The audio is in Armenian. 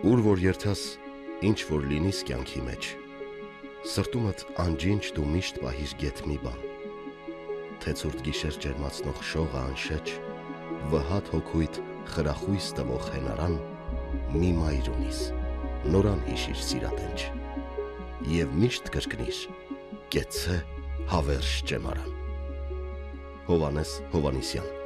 Ուր որ երթաս, ինչ որ լինիս կյանքի մեջ, սրտումդ անջինջ դու միշտ պահիր գեթ մի բան, թե ցուրտ գիշեր ջերմացնող շողը անշեջ, վհատ հոգույթ խրախույս տվող հենարան, մի մայր ունիս, նորան հիշիր սիրատենչ, և միշտ կրկնիր, կեցցե հավերժ ճեմարան։ Հովհաննես Հովհաննիսյան